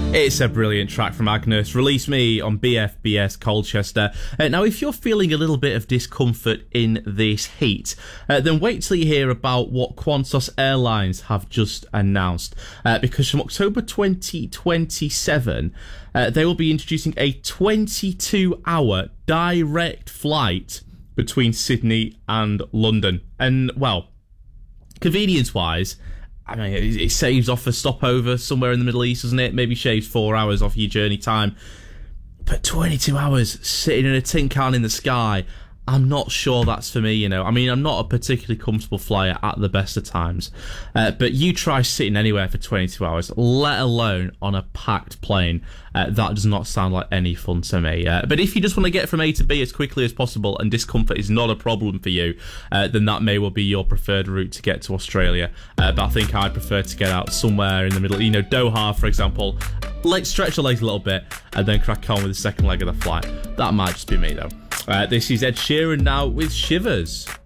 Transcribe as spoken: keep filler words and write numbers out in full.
It's a brilliant track from Agnes. Release Me on B F B S Colchester. Uh, now, if you're feeling a little bit of discomfort in this heat, uh, then wait till you hear about what Qantas Airlines have just announced. Uh, because from October twenty twenty-seven, uh, they will be introducing a twenty-two hour direct flight between Sydney and London. And, well, convenience-wise, I mean, it saves off a stopover somewhere in the Middle East, doesn't it? Maybe shaves four hours off your journey time. But twenty-two hours sitting in a tin can in the sky, I'm not sure that's for me, you know. I mean, I'm not a particularly comfortable flyer at the best of times. Uh, but you try sitting anywhere for twenty-two hours, let alone on a packed plane. Uh, that does not sound like any fun to me. Uh, but if you just want to get from A to B as quickly as possible and discomfort is not a problem for you, uh, then that may well be your preferred route to get to Australia. Uh, but I think I'd prefer to get out somewhere in the middle, you know, Doha, for example. Let's stretch the legs a little bit and then crack on with the second leg of the flight. That might just be me, though. Uh, this is Ed Sheeran now with Shivers.